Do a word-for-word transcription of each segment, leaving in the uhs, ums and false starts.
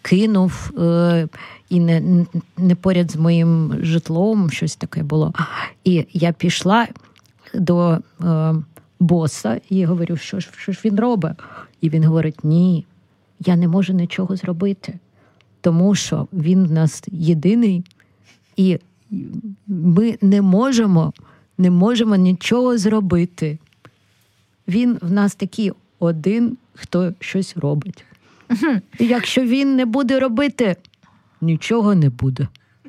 кинув, е, і не, не поряд з моїм житлом, щось таке було. І я пішла до е, боса і говорю, що ж, що ж він робить? І він говорить, ні, я не можу нічого зробити, тому що він в нас єдиний, і ми не можемо, не можемо нічого зробити. Він в нас такий один, хто щось робить. І якщо він не буде робити, ничего не будет.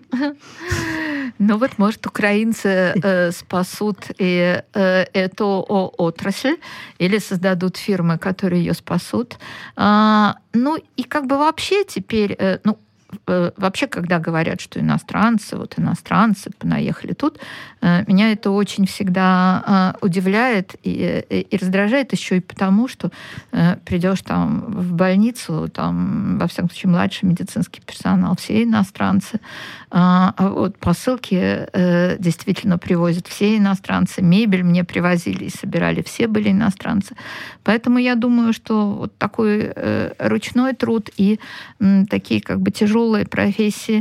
Ну вот, может, украинцы э, спасут и э, эту отрасль или создадут фирмы, которые ее спасут. А, ну и как бы вообще теперь, э, ну, вообще, когда говорят, что иностранцы, вот иностранцы понаехали тут, меня это очень всегда удивляет и, и раздражает еще и потому, что придешь там в больницу, там, во всяком случае, младший медицинский персонал, все иностранцы, а вот посылки действительно привозят все иностранцы, мебель мне привозили и собирали, все были иностранцы. Поэтому я думаю, что вот такой ручной труд и такие как бы тяжелые профессии,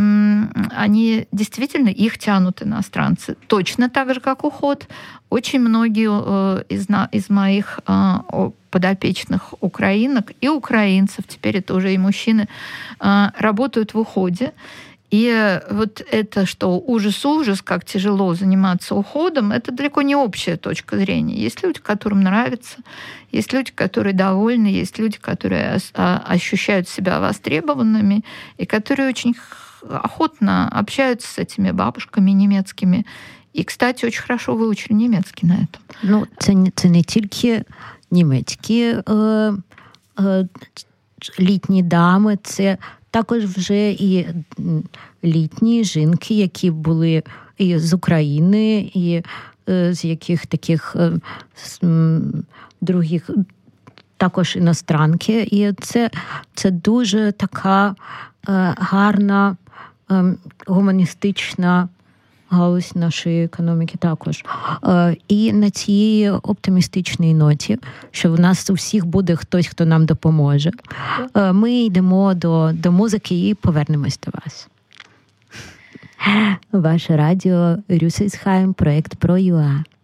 они действительно, их тянут иностранцы. Точно так же, как уход. Очень многие из, из моих подопечных украинок и украинцев, теперь это уже и мужчины, работают в уходе. И вот это, что ужас-ужас, как тяжело заниматься уходом, это далеко не общая точка зрения. Есть люди, которым нравится, есть люди, которые довольны, есть люди, которые ощущают себя востребованными и которые очень охотно общаются с этими бабушками немецкими. І, кстати, очень хорошо вивчили німецький на этом. Ну, це, це не тільки німецькі е, е, літні дами, це також вже і літні жінки, які були і з України, і е, з яких таких е, з, м, других, також іностранки. І це, це дуже така е, гарна, е, гуманістична галузь нашої економіки також. І на цій оптимістичній ноті, що в нас у всіх буде хтось, хто нам допоможе, ми йдемо до, до музики і повернемось до вас. Ваше радіо Рюссельсхайм, проект про ЮА.